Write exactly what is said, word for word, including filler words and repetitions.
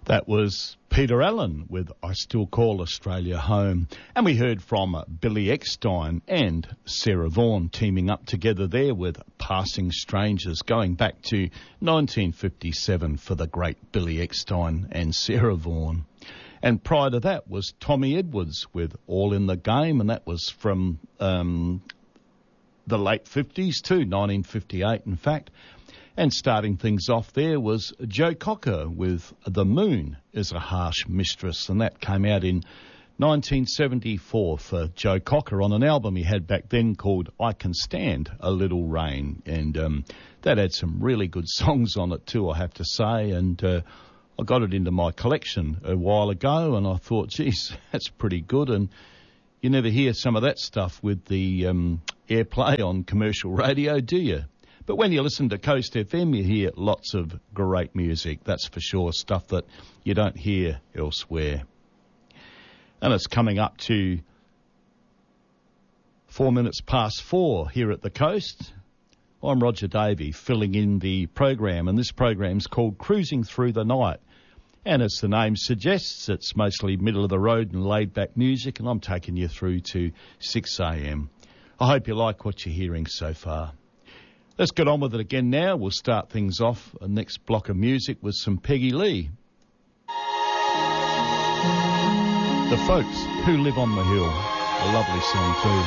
That was Peter Allen with I Still Call Australia Home. And we heard from Billy Eckstine and Sarah Vaughan teaming up together there with Passing Strangers, going back to nineteen fifty-seven for the great Billy Eckstine and Sarah Vaughan. And prior to that was Tommy Edwards with All in the Game, and that was from um, the late fifties too, nineteen fifty-eight in fact. And starting things off there was Joe Cocker with The Moon is a Harsh Mistress, and that came out in nineteen seventy-four for Joe Cocker on an album he had back then called I Can Stand a Little Rain, and um, that had some really good songs on it too, I have to say, and uh, I got it into my collection a while ago, and I thought, geez, that's pretty good, and you never hear some of that stuff with the um, airplay on commercial radio, do you? But when you listen to Coast F M, you hear lots of great music, that's for sure, stuff that you don't hear elsewhere. And it's coming up to four minutes past four here at the Coast. I'm Roger Davey, filling in the program, and this program's called Cruising Through the Night. And as the name suggests, it's mostly middle-of-the-road and laid-back music, and I'm taking you through to six a.m. I hope you like what you're hearing so far. Let's get on with it again now. We'll start things off, a next block of music with some Peggy Lee. The Folks Who Live on the Hill, a lovely song too.